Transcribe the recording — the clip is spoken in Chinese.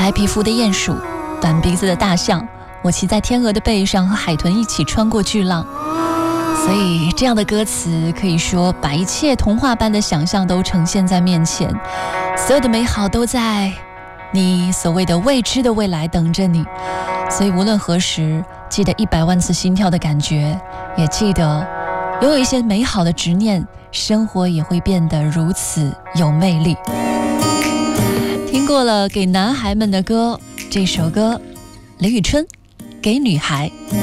白皮肤的鼹鼠，短鼻子的大象，我骑在天鹅的背上，和海豚一起穿过巨浪。所以这样的歌词可以说把一切童话般的想象都呈现在面前，所有的美好都在你所谓的未知的未来等着你。所以无论何时，记得100万次心跳的感觉，也记得拥有一些美好的执念，生活也会变得如此有魅力。听过了给男孩们的歌，这首歌林宇春《给女孩》。